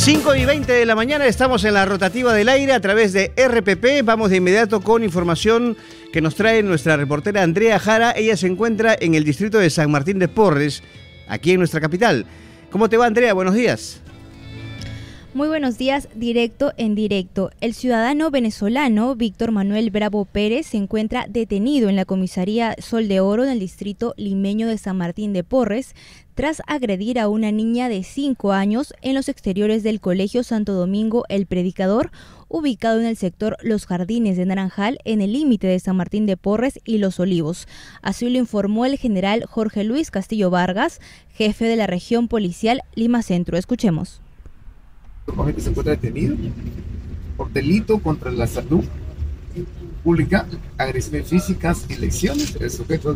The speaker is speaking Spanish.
5:20 de la mañana, estamos en la rotativa del aire a través de RPP. Vamos de inmediato con información que nos trae nuestra reportera Andrea Jara. Ella se encuentra en el distrito de San Martín de Porres, aquí en nuestra capital. ¿Cómo te va, Andrea? Buenos días. Muy buenos días, directo en directo. El ciudadano venezolano Víctor Manuel Bravo Pérez se encuentra detenido en la comisaría Sol de Oro en el distrito limeño de San Martín de Porres tras agredir a una niña de 5 años en los exteriores del Colegio Santo Domingo El Predicador, ubicado en el sector Los Jardines de Naranjal, en el límite de San Martín de Porres y Los Olivos. Así lo informó el general Jorge Luis Castillo Vargas, jefe de la región policial Lima Centro. Escuchemos. Actualmente se encuentra detenido por delito contra la salud pública, agresiones físicas y lesiones. El sujeto